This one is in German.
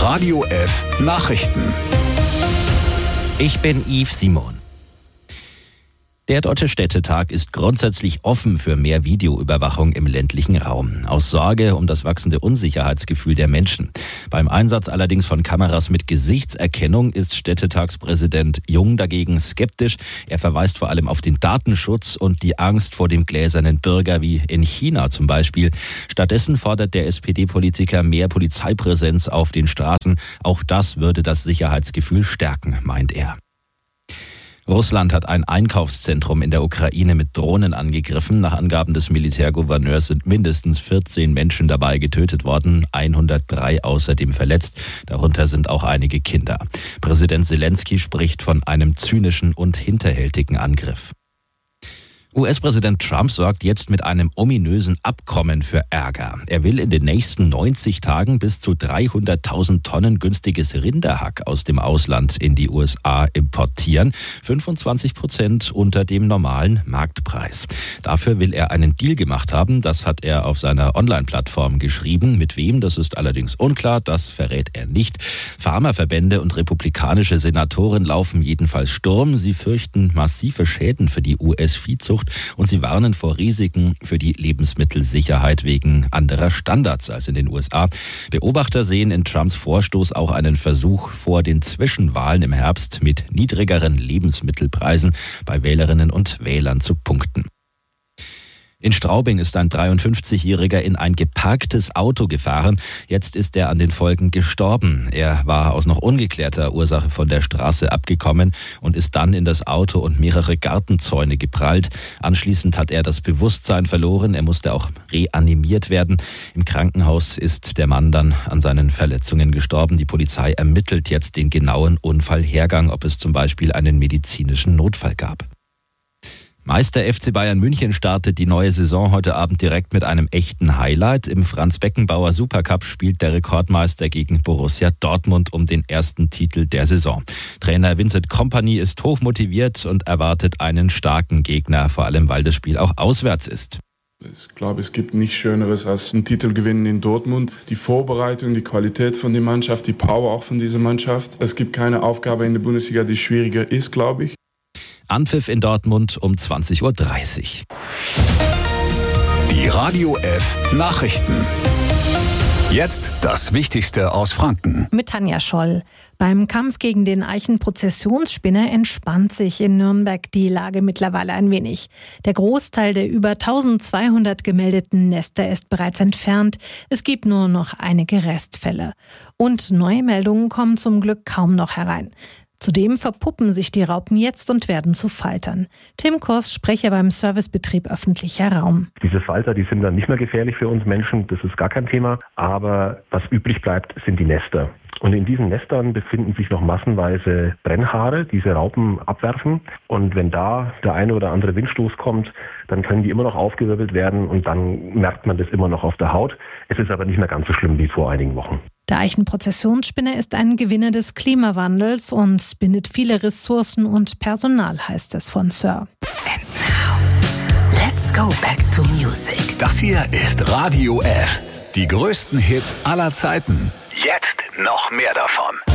Radio F Nachrichten. Ich bin Yves Simon. Der Deutsche Städtetag ist grundsätzlich offen für mehr Videoüberwachung im ländlichen Raum. Aus Sorge um das wachsende Unsicherheitsgefühl der Menschen. Beim Einsatz allerdings von Kameras mit Gesichtserkennung ist Städtetagspräsident Jung dagegen skeptisch. Er verweist vor allem auf den Datenschutz und die Angst vor dem gläsernen Bürger wie in China zum Beispiel. Stattdessen fordert der SPD-Politiker mehr Polizeipräsenz auf den Straßen. Auch das würde das Sicherheitsgefühl stärken, meint er. Russland hat ein Einkaufszentrum in der Ukraine mit Drohnen angegriffen. Nach Angaben des Militärgouverneurs sind mindestens 14 Menschen dabei getötet worden, 103 außerdem verletzt. Darunter sind auch einige Kinder. Präsident Zelensky spricht von einem zynischen und hinterhältigen Angriff. US-Präsident Trump sorgt jetzt mit einem ominösen Abkommen für Ärger. Er will in den nächsten 90 Tagen bis zu 300.000 Tonnen günstiges Rinderhack aus dem Ausland in die USA importieren. 25% unter dem normalen Marktpreis. Dafür will er einen Deal gemacht haben. Das hat er auf seiner Online-Plattform geschrieben. Mit wem, das ist allerdings unklar. Das verrät er nicht. Pharmaverbände und republikanische Senatoren laufen jedenfalls Sturm. Sie fürchten massive Schäden für die US-Viehzucht. Und sie warnen vor Risiken für die Lebensmittelsicherheit wegen anderer Standards als in den USA. Beobachter sehen in Trumps Vorstoß auch einen Versuch vor den Zwischenwahlen im Herbst mit niedrigeren Lebensmittelpreisen bei Wählerinnen und Wählern zu punkten. In Straubing ist ein 53-Jähriger in ein geparktes Auto gefahren. Jetzt ist er an den Folgen gestorben. Er war aus noch ungeklärter Ursache von der Straße abgekommen und ist dann in das Auto und mehrere Gartenzäune geprallt. Anschließend hat er das Bewusstsein verloren. Er musste auch reanimiert werden. Im Krankenhaus ist der Mann dann an seinen Verletzungen gestorben. Die Polizei ermittelt jetzt den genauen Unfallhergang, ob es zum Beispiel einen medizinischen Notfall gab. Meister FC Bayern München startet die neue Saison heute Abend direkt mit einem echten Highlight. Im Franz-Beckenbauer Supercup spielt der Rekordmeister gegen Borussia Dortmund um den ersten Titel der Saison. Trainer Vincent Kompany ist hochmotiviert und erwartet einen starken Gegner, vor allem weil das Spiel auch auswärts ist. Ich glaube, es gibt nichts Schöneres als einen Titel gewinnen in Dortmund. Die Vorbereitung, die Qualität von der Mannschaft, die Power auch von dieser Mannschaft. Es gibt keine Aufgabe in der Bundesliga, die schwieriger ist, glaube ich. Anpfiff in Dortmund um 20.30 Uhr. Die Radio F Nachrichten. Jetzt das Wichtigste aus Franken. Mit Tanja Scholl. Beim Kampf gegen den Eichenprozessionsspinner entspannt sich in Nürnberg die Lage mittlerweile ein wenig. Der Großteil der über 1200 gemeldeten Nester ist bereits entfernt. Es gibt nur noch einige Restfälle. Und neue Meldungen kommen zum Glück kaum noch herein. Zudem verpuppen sich die Raupen jetzt und werden zu Faltern. Tim Kors, Sprecher beim Servicebetrieb öffentlicher Raum. Diese Falter, die sind dann nicht mehr gefährlich für uns Menschen, das ist gar kein Thema. Aber was übrig bleibt, sind die Nester. Und in diesen Nestern befinden sich noch massenweise Brennhaare, die diese Raupen abwerfen. Und wenn da der eine oder andere Windstoß kommt, dann können die immer noch aufgewirbelt werden und dann merkt man das immer noch auf der Haut. Es ist aber nicht mehr ganz so schlimm wie vor einigen Wochen. Der Eichenprozessionsspinner ist ein Gewinner des Klimawandels und bindet viele Ressourcen und Personal, heißt es von Sir. And now, let's go back to music. Das hier ist Radio F. Die größten Hits aller Zeiten. Jetzt noch mehr davon.